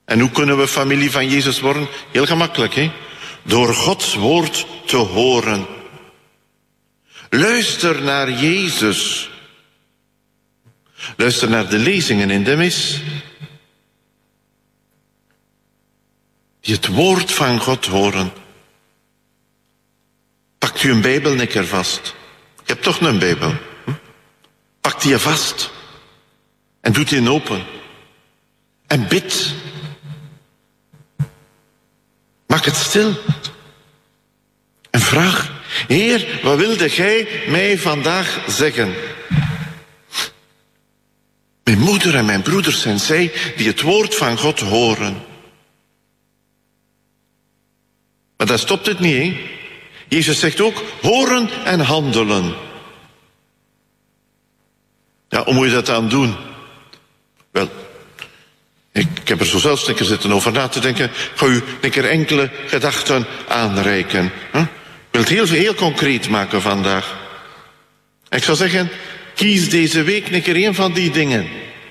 En hoe kunnen we familie van Jezus worden? Heel gemakkelijk, hè? Door Gods woord te horen. Luister naar Jezus. Luister naar de lezingen in de mis. Die het woord van God horen. Pakt u een Bijbel een keer vast. Je hebt toch een Bijbel. Pakt die je vast. En doet die open. En bid. Maak het stil. En vraag: Heer, wat wilde gij mij vandaag zeggen? Mijn moeder en mijn broeders zijn zij die het woord van God horen. Maar daar stopt het niet, hè? Jezus zegt ook: horen en handelen. Ja, hoe moet je dat dan doen? Wel, ik heb er zo zelfs een keer zitten over na te denken. Ik ga u een keer enkele gedachten aanreiken. Ik wil het heel concreet maken vandaag. En ik zou zeggen, kies deze week een keer een van die dingen.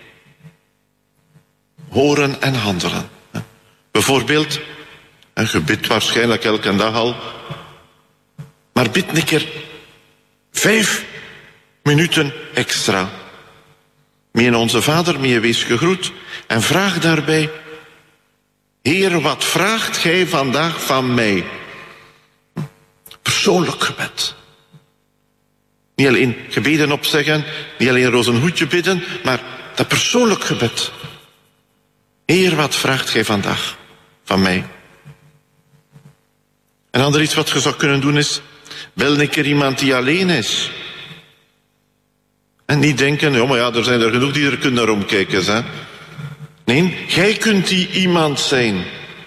Horen en handelen. Bijvoorbeeld, je bidt waarschijnlijk elke dag al, maar bid een keer 5 minuten extra. Mijn onze Vader, mijn wees gegroet, en vraag daarbij: Heer, wat vraagt gij vandaag van mij? Persoonlijk gebed. Niet alleen gebeden opzeggen, niet alleen rozenhoedje bidden, maar dat persoonlijk gebed. Heer, wat vraagt gij vandaag van mij? En ander iets wat je zou kunnen doen is: bel een keer iemand die alleen is. En niet denken, oh, maar ja, er zijn er genoeg die er kunnen naar omkijken. Hè? Nee, jij kunt die iemand zijn.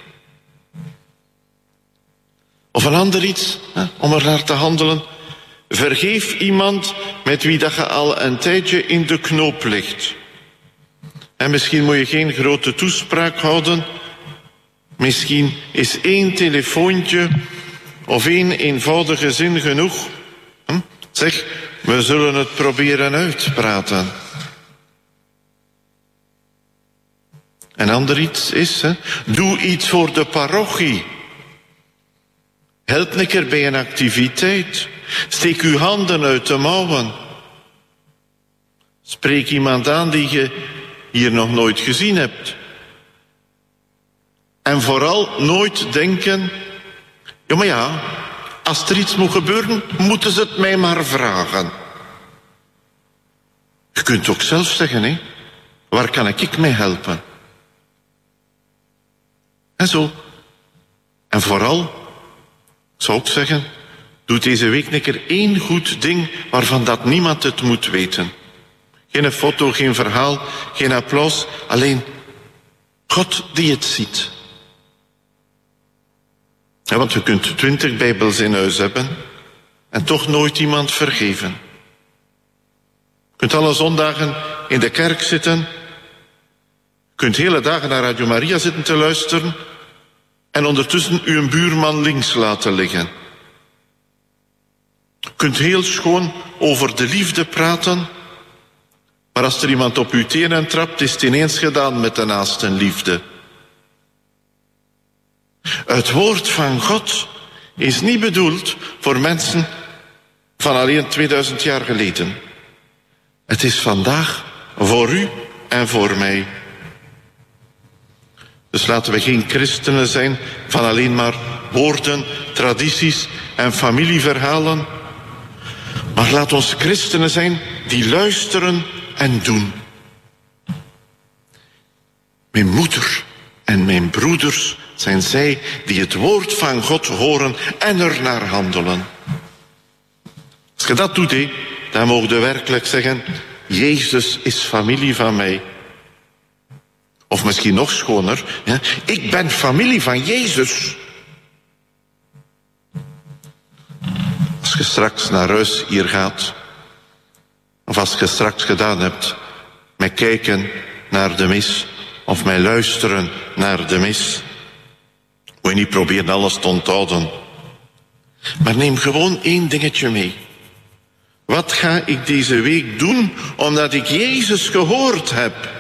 Of een ander iets, om er naar te handelen. Vergeef iemand met wie dat je al een tijdje in de knoop ligt. En misschien moet je geen grote toespraak houden. Misschien is 1 telefoontje of 1 eenvoudige zin genoeg. Zeg, we zullen het proberen uitpraten. En ander iets is, doe iets voor de parochie. Help een keer bij een activiteit. Steek uw handen uit de mouwen. Spreek iemand aan die je hier nog nooit gezien hebt. En vooral nooit denken: ja, maar ja, als er iets moet gebeuren, moeten ze het mij maar vragen. Je kunt ook zelf zeggen, hè? Waar kan ik mee helpen? En zo. En vooral, zou ik zeggen, doe deze week een keer 1 goed ding waarvan dat niemand het moet weten. Geen foto, geen verhaal, geen applaus, alleen God die het ziet. Ja, want je kunt 20 Bijbels in huis hebben en toch nooit iemand vergeven. Je kunt alle zondagen in de kerk zitten. Je kunt hele dagen naar Radio Maria zitten te luisteren en ondertussen uw buurman links laten liggen. Je kunt heel schoon over de liefde praten, maar als er iemand op uw tenen trapt, is het ineens gedaan met de naastenliefde. Het woord van God is niet bedoeld voor mensen van alleen 2000 jaar geleden. Het is vandaag voor u en voor mij. Dus laten we geen christenen zijn van alleen maar woorden, tradities en familieverhalen. Maar laat ons christenen zijn die luisteren en doen. Mijn moeder en mijn broeders zijn zij die het woord van God horen en er naar handelen. Als je dat doet, dan mogen we werkelijk zeggen: Jezus is familie van mij. Of misschien nog schoner, ik ben familie van Jezus. Als je straks naar huis hier gaat, of als je straks gedaan hebt met kijken naar de mis, of met luisteren naar de mis, moet je niet proberen alles te onthouden. Maar neem gewoon 1 dingetje mee. Wat ga ik deze week doen omdat ik Jezus gehoord heb?